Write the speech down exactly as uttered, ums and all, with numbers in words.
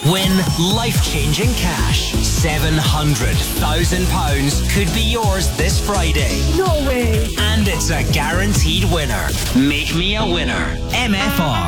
Win life-changing cash. seven hundred thousand pounds could be yours this Friday. No way. And it's a guaranteed winner. Make me a winner. M F R.